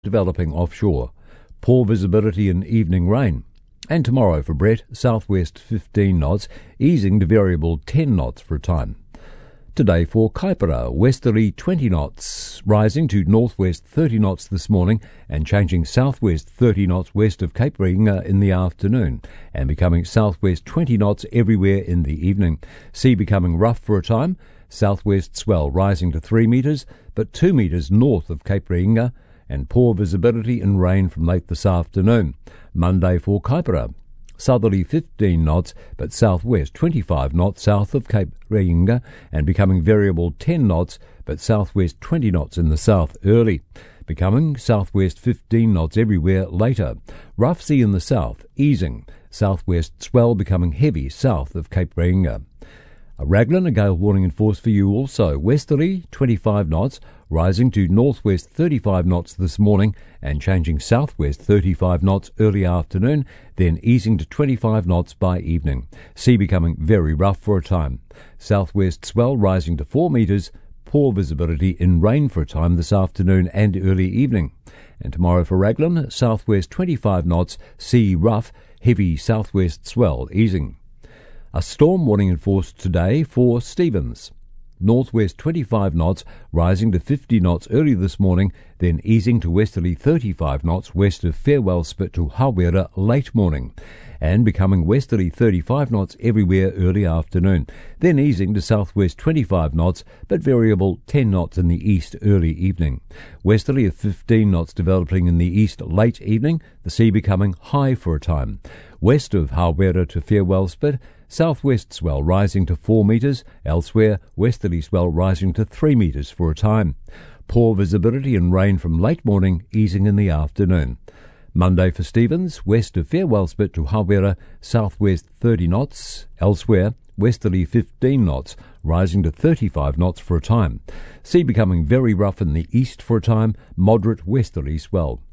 developing offshore. Poor visibility and evening rain. And tomorrow for Brett, southwest 15 knots, easing to variable 10 knots for a time. Today for Kaipara, westerly 20 knots, rising to northwest 30 knots this morning and changing southwest 30 knots west of Cape Reinga in the afternoon and becoming southwest 20 knots everywhere in the evening. Sea becoming rough for a time, southwest swell rising to 3 metres but 2 metres north of Cape Reinga, and poor visibility and rain from late this afternoon. Monday for Kaipara, southerly 15 knots but southwest 25 knots south of Cape Reinga and becoming variable 10 knots but southwest 20 knots in the south early, becoming southwest 15 knots everywhere later. Rough sea in the south, easing, southwest swell becoming heavy south of Cape Reinga. Raglan, a gale warning in force for you also. Westerly 25 knots, rising to northwest 35 knots this morning and changing southwest 35 knots early afternoon, then easing to 25 knots by evening. Sea becoming very rough for a time. Southwest swell rising to 4 metres, poor visibility in rain for a time this afternoon and early evening. And tomorrow for Raglan, southwest 25 knots, sea rough, heavy southwest swell easing. A storm warning in force today for Stevens. Northwest 25 knots, rising to 50 knots early this morning, then easing to westerly 35 knots west of Farewell Spit to Hawera late morning, and becoming westerly 35 knots everywhere early afternoon, then easing to southwest 25 knots, but variable 10 knots in the east early evening. Westerly of 15 knots developing in the east late evening, the sea becoming high for a time. West of Hawera to Farewell Spit, southwest swell rising to 4 metres, elsewhere westerly swell rising to 3 metres for a time. Poor visibility and rain from late morning, easing in the afternoon. Monday for Stevens, west of Farewell Spit to Hawera, southwest 30 knots, elsewhere westerly 15 knots, rising to 35 knots for a time. Sea becoming very rough in the east for a time, moderate westerly swell.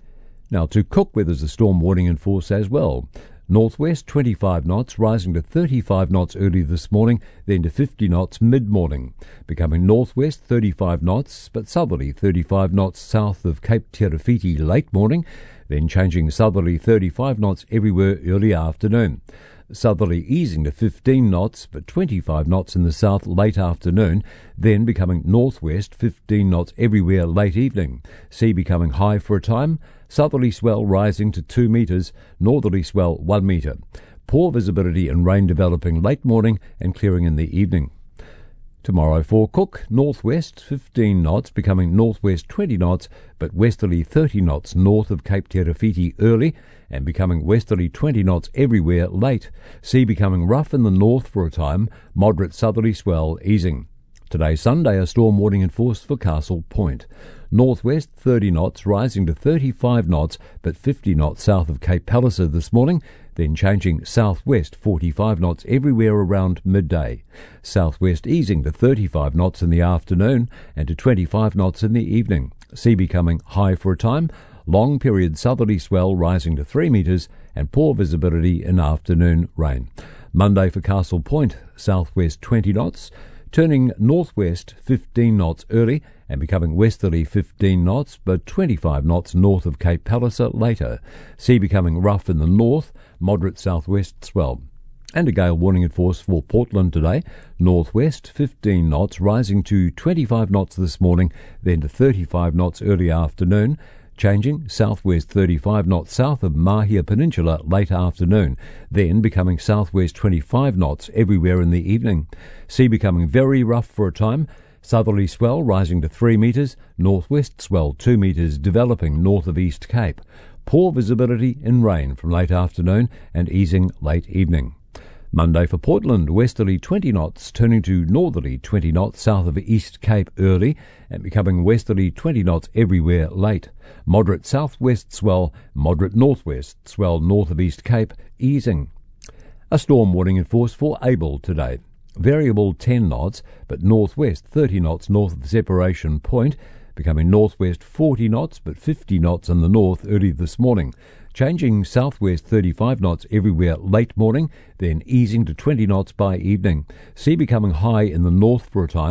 Now to Cook, where there's a storm warning in force as well. Northwest 25 knots, rising to 35 knots early this morning, then to 50 knots mid-morning, becoming northwest 35 knots, but southerly 35 knots south of Cape Terafiti late morning, then changing southerly 35 knots everywhere early afternoon. Southerly easing to 15 knots, but 25 knots in the south late afternoon, then becoming northwest 15 knots everywhere late evening. Sea becoming high for a time, southerly swell rising to 2 metres, northerly swell 1 metre. Poor visibility and rain developing late morning and clearing in the evening. Tomorrow for Cook, northwest 15 knots, becoming northwest 20 knots, but westerly 30 knots north of Cape Terafiti early, and becoming westerly 20 knots everywhere late. Sea becoming rough in the north for a time, moderate southerly swell easing. Today, Sunday, a storm warning in force for Castle Point. Northwest 30 knots, rising to 35 knots, but 50 knots south of Cape Palliser this morning, then changing southwest 45 knots everywhere around midday. Southwest easing to 35 knots in the afternoon and to 25 knots in the evening. Sea becoming high for a time, long period southerly swell rising to 3 metres and poor visibility in afternoon rain. Monday for Castle Point, southwest 20 knots, turning northwest 15 knots early and becoming westerly 15 knots, but 25 knots north of Cape Palliser later. Sea becoming rough in the north, moderate southwest swell. And a gale warning in force for Portland today. Northwest 15 knots, rising to 25 knots this morning, then to 35 knots early afternoon, changing southwest 35 knots south of Mahia Peninsula late afternoon, then becoming southwest 25 knots everywhere in the evening. Sea becoming very rough for a time, southerly swell rising to 3 metres, northwest swell 2 metres developing north of East Cape. Poor visibility in rain from late afternoon and easing late evening. Monday for Portland, westerly 20 knots, turning to northerly 20 knots south of East Cape early and becoming westerly 20 knots everywhere late. Moderate southwest swell, moderate northwest swell north of East Cape, easing. A storm warning in force for Able today. Variable 10 knots, but northwest 30 knots north of the separation point, becoming northwest 40 knots, but 50 knots in the north early this morning. Changing southwest 35 knots everywhere late morning, then easing to 20 knots by evening. Sea becoming high in the north for a time.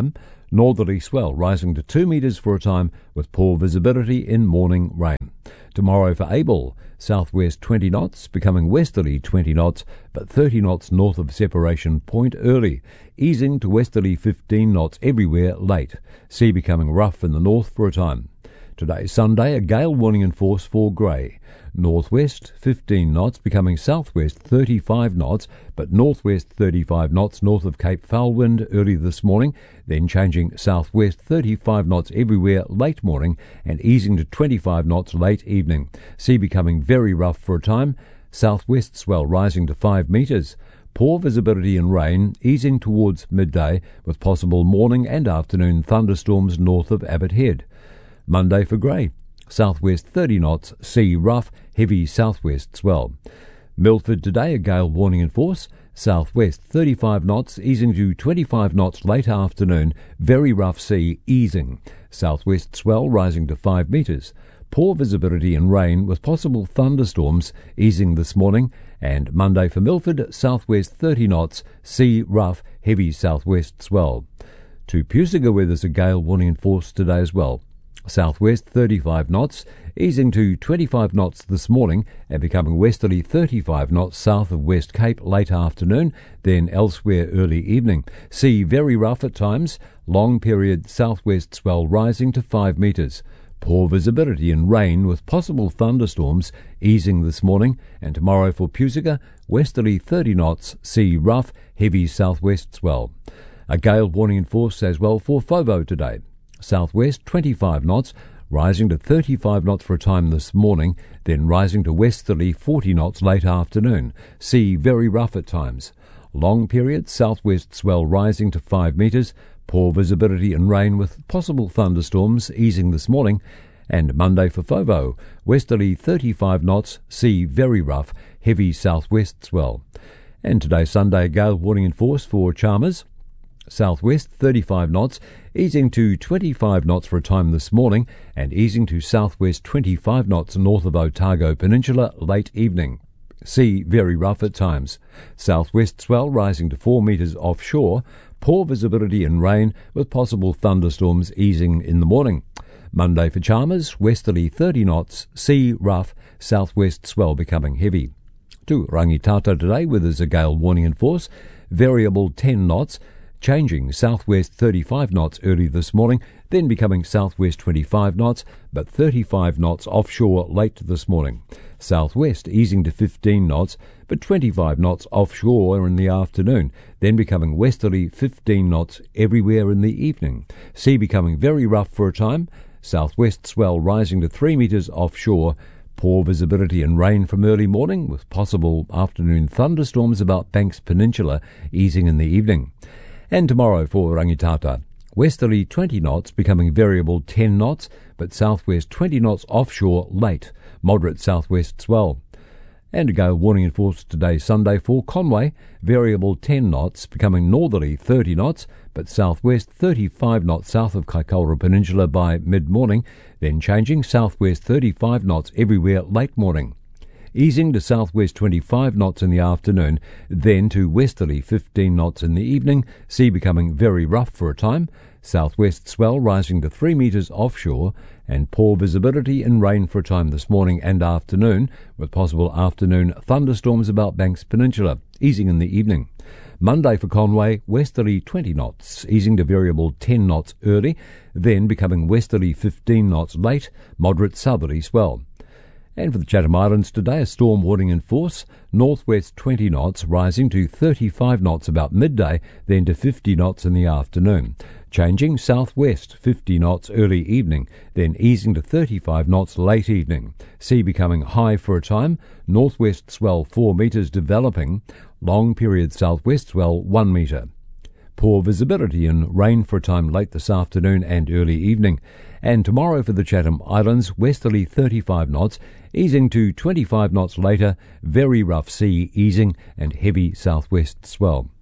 Northerly swell rising to 2 metres for a time with poor visibility in morning rain. Tomorrow for Abel, southwest 20 knots, becoming westerly 20 knots, but 30 knots north of separation point early, easing to westerly 15 knots everywhere late. Sea becoming rough in the north for a time. Today, Sunday, a gale warning in force for Grey. Northwest 15 knots, becoming southwest 35 knots, but northwest 35 knots north of Cape Foulwind early this morning, then changing southwest 35 knots everywhere late morning and easing to 25 knots late evening. Sea becoming very rough for a time, southwest swell rising to 5 metres. Poor visibility and rain easing towards midday with possible morning and afternoon thunderstorms north of Abbott Head. Monday for Grey, southwest 30 knots, sea rough, heavy southwest swell. Milford today, a gale warning in force, southwest 35 knots, easing to 25 knots late afternoon, very rough sea easing. Southwest swell rising to 5 metres. Poor visibility and rain with possible thunderstorms easing this morning. And Monday for Milford, southwest 30 knots, sea rough, heavy southwest swell. To Pusiga, where there's a gale warning in force today as well. Southwest 35 knots, easing to 25 knots this morning and becoming westerly 35 knots south of West Cape late afternoon, then elsewhere early evening. Sea very rough at times, long period southwest swell rising to 5 metres. Poor visibility and rain with possible thunderstorms easing this morning, and tomorrow for Pusiga, westerly 30 knots, sea rough, heavy southwest swell. A gale warning in force as well for Fovo today. Southwest 25 knots, rising to 35 knots for a time this morning, then rising to westerly 40 knots late afternoon. Sea very rough at times. Long period southwest swell rising to 5 metres. Poor visibility and rain with possible thunderstorms easing this morning. And Monday for Fovo, westerly 35 knots, sea very rough, heavy southwest swell. And today Sunday, a gale warning in force for Chalmers. Southwest 35 knots, easing to 25 knots for a time this morning and easing to southwest 25 knots north of Otago Peninsula late evening. Sea very rough at times. Southwest swell rising to 4 metres offshore. Poor visibility and rain with possible thunderstorms easing in the morning. Monday for Chalmers, westerly 30 knots, sea rough, southwest swell becoming heavy. To Rangitata today, where there's a gale warning in force, variable 10 knots, changing southwest 35 knots early this morning, then becoming southwest 25 knots, but 35 knots offshore late this morning. Southwest easing to 15 knots, but 25 knots offshore in the afternoon, then becoming westerly 15 knots everywhere in the evening. Sea becoming very rough for a time, southwest swell rising to 3 metres offshore. Poor visibility and rain from early morning, with possible afternoon thunderstorms about Banks Peninsula easing in the evening. And tomorrow for Rangitata, westerly 20 knots, becoming variable 10 knots, but southwest 20 knots offshore late, moderate southwest swell. And a gale warning in force today Sunday for Conway, variable 10 knots, becoming northerly 30 knots, but southwest 35 knots south of Kaikoura Peninsula by mid-morning, then changing southwest 35 knots everywhere late morning. Easing to southwest 25 knots in the afternoon, then to westerly 15 knots in the evening, sea becoming very rough for a time, southwest swell rising to 3 metres offshore, and poor visibility and rain for a time this morning and afternoon, with possible afternoon thunderstorms about Banks Peninsula, easing in the evening. Monday for Conway, westerly 20 knots, easing to variable 10 knots early, then becoming westerly 15 knots late, moderate southerly swell. And for the Chatham Islands today, a storm warning in force, northwest 20 knots, rising to 35 knots about midday, then to 50 knots in the afternoon. Changing southwest 50 knots early evening, then easing to 35 knots late evening. Sea becoming high for a time, northwest swell 4 metres developing, long period southwest swell 1 metre. Poor visibility and rain for a time late this afternoon and early evening. And tomorrow for the Chatham Islands, westerly 35 knots, easing to 25 knots later, very rough sea easing and heavy southwest swell.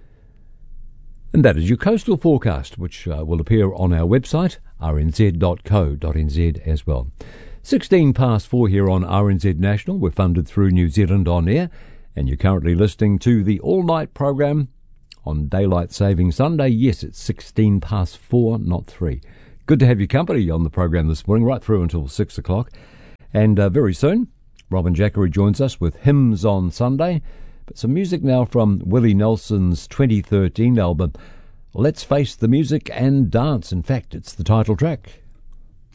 And that is your coastal forecast, which will appear on our website, rnz.co.nz as well. 16 past 4 here on RNZ National. We're funded through New Zealand On Air, and you're currently listening to the all-night program on Daylight Saving Sunday. Yes, it's 16 past 4, not 3. Good to have your company on the program this morning, right through until 6 o'clock. And very soon, Robin Jackery joins us with Hymns on Sunday. But some music now from Willie Nelson's 2013 album, Let's Face the Music and Dance. In fact, it's the title track.